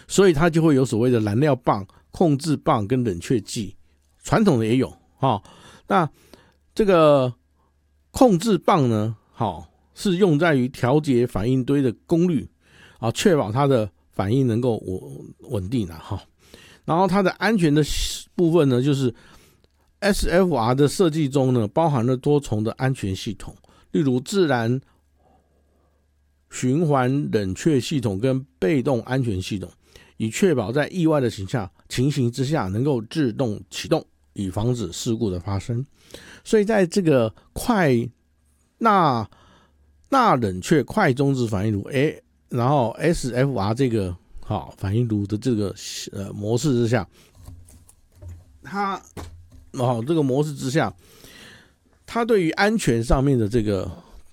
所以它就会有所谓的燃料棒、控制棒跟冷却剂，传统的也有那这个控制棒呢，是用在于调节反应堆的功率确保它的反应能够稳定然后它的安全的部分呢，就是 SFR 的设计中呢，包含了多重的安全系统，例如自然循环冷却系统跟被动安全系统，以确保在意外的情形之下能够自动启动，以防止事故的发生。所以在这个钠冷却快中子反应炉然后 SFR 这个反应炉的这个模式之下，它这个模式之下，它对于安全上面的这个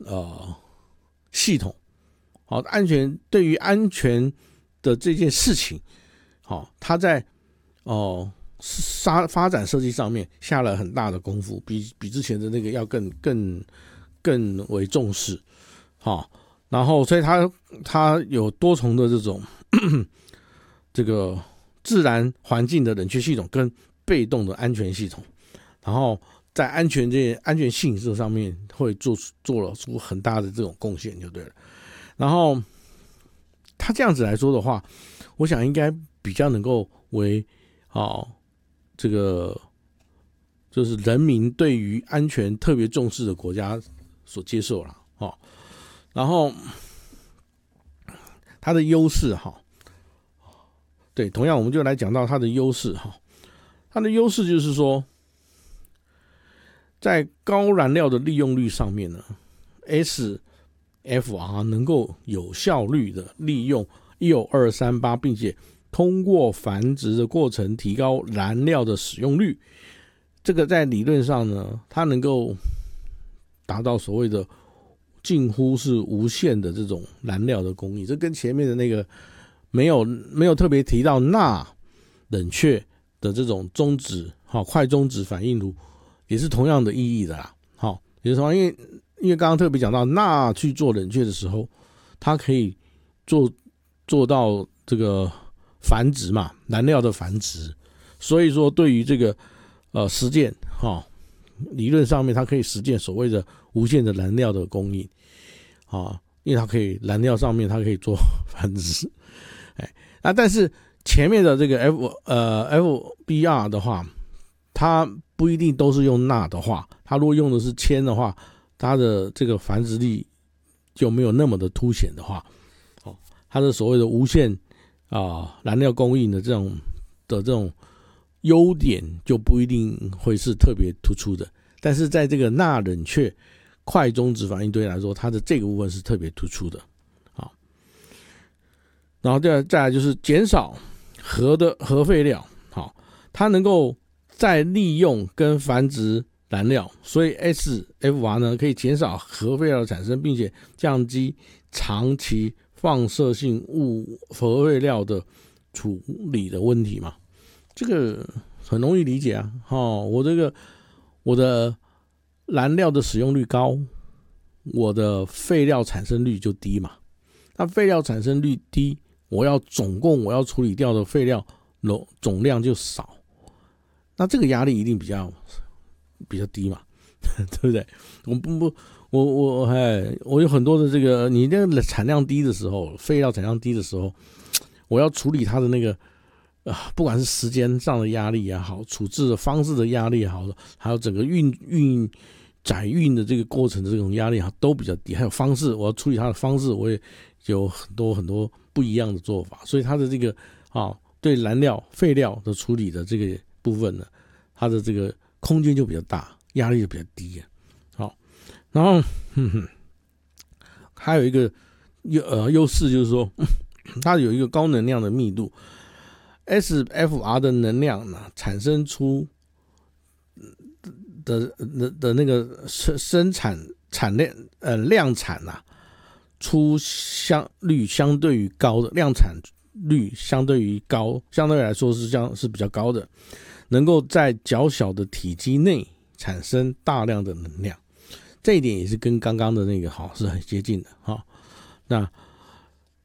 系统对于安全的这件事情它在发展设计上面下了很大的功夫，比之前的那个要更为重视然后所以它有多重的这种这个自然环境的冷却系统跟被动的安全系统，然后在安全性这上面会做了出很大的这种贡献就对了。然后它这样子来说的话，我想应该比较能够为这个就是人民对于安全特别重视的国家所接受了然后它的优势对，同样我们就来讲到它的优势它的优势就是说，在高燃料的利用率上面呢 ，SFR 能够有效率的利用19238，并且通过繁殖的过程提高燃料的使用率。这个在理论上呢，它能够达到所谓的近乎是无限的这种燃料的供应。这跟前面的那个没有特别提到钠冷却的这种快中子反应炉也是同样的意义的啦。也就是说，因为刚刚特别讲到钠去做冷却的时候，它可以做到这个繁殖嘛，燃料的繁殖。所以说，对于这个实践理论上面，它可以实现所谓的无限的燃料的供应因为它可以燃料上面它可以做繁殖。但是前面的这个 FBR 的话，它不一定都是用钠的话，它如果用的是铅的话，它的这个繁殖力就没有那么的凸显的话，它的所谓的无限燃料供应的这种优点就不一定会是特别突出的。但是在这个钠冷却快中子反应堆来说，它的这个部分是特别突出的。然后再来就是减少核废料，它能够再利用跟繁殖燃料，所以 SFR 呢可以减少核废料的产生，并且降低长期放射性核废料的处理的问题嘛。这个很容易理解啊。我的燃料的使用率高，我的废料产生率就低嘛。那废料产生率低，总共我要处理掉的废料总量就少，那这个压力一定比较低嘛，对不对？我有很多的这个，你那个产量低的时候，废料产量低的时候，我要处理它的那个不管是时间上的压力也好，处置的方式的压力也好，还有整个载运的这个过程的这种压力都比较低，还有方式，我要处理它的方式，我也有很多不一样的做法，所以它的这个对燃料废料的处理的这个部分呢，它的这个空间就比较大，压力就比较低。然后还有一个优势就是说，它有一个高能量的密度。SFR 的能量呢，产生出的那个生产量产出率相对于高的，量产率相对来说是比较高的，能够在较小的体积内产生大量的能量。这一点也是跟刚刚的那个是很接近的那